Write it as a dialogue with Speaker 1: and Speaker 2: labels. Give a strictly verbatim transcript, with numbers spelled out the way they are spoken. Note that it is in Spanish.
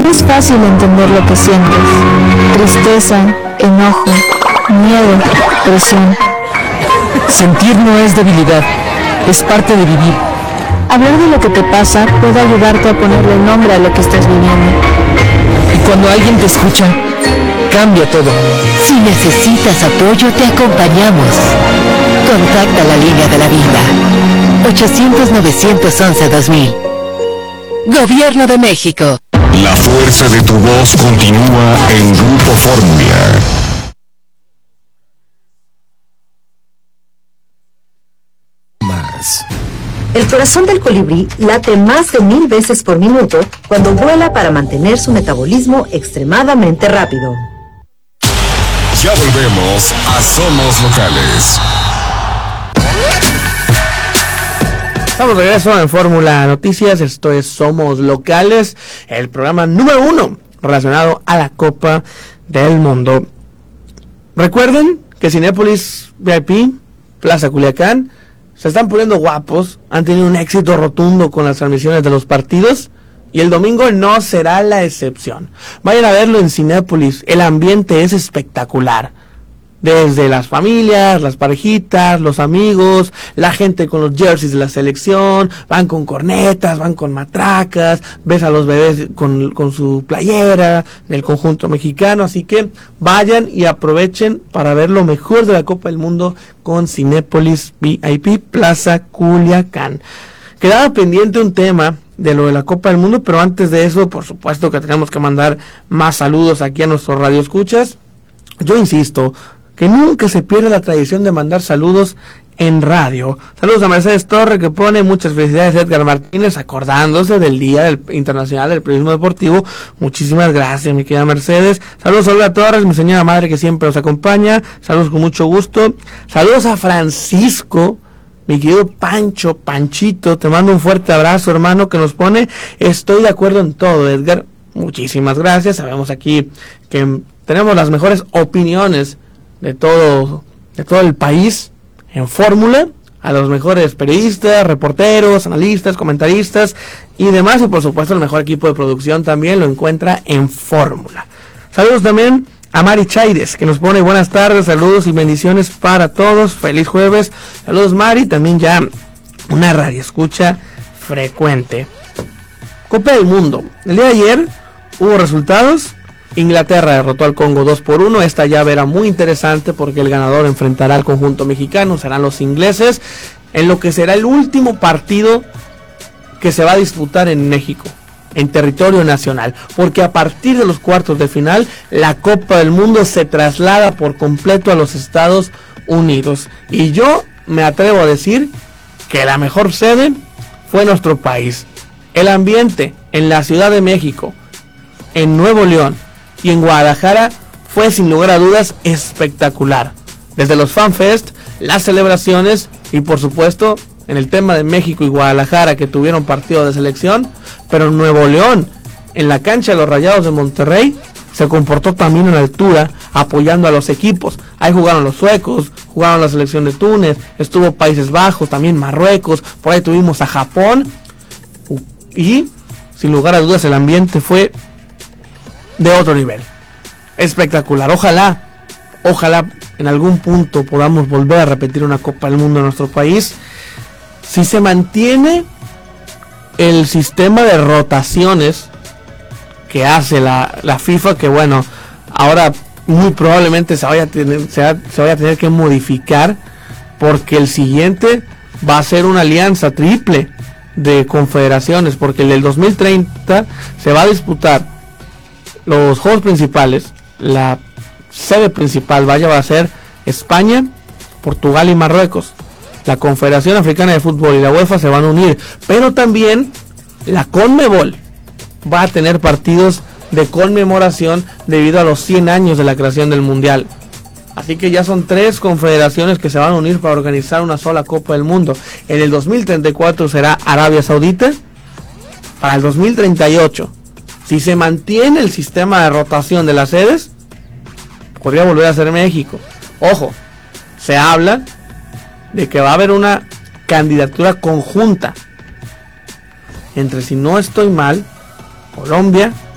Speaker 1: Es fácil entender lo que sientes: tristeza, enojo, miedo, presión.
Speaker 2: Sentir no es debilidad, es parte de vivir.
Speaker 1: Hablar de lo que te pasa puede ayudarte a ponerle nombre a lo que estás viviendo.
Speaker 2: Y cuando alguien te escucha, cambia todo.
Speaker 3: Si necesitas apoyo, te acompañamos. Contacta la línea de la vida. ochocientos, novecientos once, dos mil. Gobierno de México.
Speaker 4: La fuerza de tu voz continúa en Grupo Fórmula. Más.
Speaker 5: El corazón del colibrí late más de mil veces por minuto cuando vuela para mantener su metabolismo extremadamente rápido.
Speaker 4: Ya volvemos a Somos Locales.
Speaker 6: Estamos de regreso en Fórmula Noticias. Esto es Somos Locales, el programa número uno relacionado a la Copa del Mundo. Recuerden que Cinépolis V I P, Plaza Culiacán, se están poniendo guapos, han tenido un éxito rotundo con las transmisiones de los partidos y el domingo no será la excepción. Vayan a verlo en Cinépolis, el ambiente es espectacular. Desde las familias, las parejitas, los amigos, la gente con los jerseys de la selección, van con cornetas, van con matracas, ves a los bebés con, con su playera del conjunto mexicano, así que vayan y aprovechen para ver lo mejor de la Copa del Mundo con Cinépolis V I P Plaza Culiacán. Quedaba pendiente un tema de lo de la Copa del Mundo, pero antes de eso, por supuesto que tenemos que mandar más saludos aquí a nuestros radioescuchas. Yo insisto, que nunca se pierda la tradición de mandar saludos en radio. Saludos a Mercedes Torre, que pone muchas felicidades a Edgar Martínez, acordándose del Día del Internacional del Periodismo Deportivo. Muchísimas gracias, mi querida Mercedes. Saludos a Olga Torres, mi señora madre que siempre nos acompaña. Saludos con mucho gusto. Saludos a Francisco, mi querido Pancho, Panchito, te mando un fuerte abrazo, hermano, que nos pone: estoy de acuerdo en todo, Edgar. Muchísimas gracias. Sabemos aquí que tenemos las mejores opiniones de todo, de todo el país en Fórmula, a los mejores periodistas, reporteros, analistas, comentaristas y demás, y por supuesto el mejor equipo de producción también lo encuentra en Fórmula. Saludos también a Mari Chaires, que nos pone buenas tardes, saludos y bendiciones para todos, feliz jueves. Saludos, Mari, también ya una radioescucha frecuente. Copa del Mundo, el día de ayer hubo resultados. Inglaterra derrotó al Congo dos por uno. Esta llave era muy interesante porque el ganador enfrentará al conjunto mexicano, serán los ingleses, en lo que será el último partido que se va a disputar en México, en territorio nacional, porque a partir de los cuartos de final, la Copa del Mundo se traslada por completo a los Estados Unidos. Y yo me atrevo a decir que la mejor sede fue nuestro país. El ambiente en la Ciudad de México, en Nuevo León y en Guadalajara fue sin lugar a dudas espectacular. Desde los FanFest, las celebraciones y por supuesto en el tema de México y Guadalajara, que tuvieron partido de selección, pero Nuevo León, en la cancha de los Rayados de Monterrey, se comportó también a la altura, apoyando a los equipos. Ahí jugaron los suecos, jugaron la selección de Túnez, estuvo Países Bajos, también Marruecos, por ahí tuvimos a Japón, y sin lugar a dudas el ambiente fue de otro nivel, espectacular. Ojalá, ojalá en algún punto podamos volver a repetir una Copa del Mundo en nuestro país, si se mantiene el sistema de rotaciones que hace la, la FIFA, que bueno, ahora muy probablemente se vaya a tener, se, va, se vaya a tener que modificar, porque el siguiente va a ser una alianza triple de confederaciones, porque el del dos mil treinta se va a disputar los juegos principales. La sede principal vaya a ser España, Portugal y Marruecos. La Confederación Africana de Fútbol y la UEFA se van a unir, pero también la CONMEBOL va a tener partidos de conmemoración debido a los cien años de la creación del Mundial. Así que ya son tres confederaciones que se van a unir para organizar una sola Copa del Mundo. En el dos mil treinta y cuatro será Arabia Saudita. Para el dos mil treinta y ocho, si se mantiene el sistema de rotación de las sedes, podría volver a ser México. Ojo, se habla de que va a haber una candidatura conjunta entre, si no estoy mal, Colombia,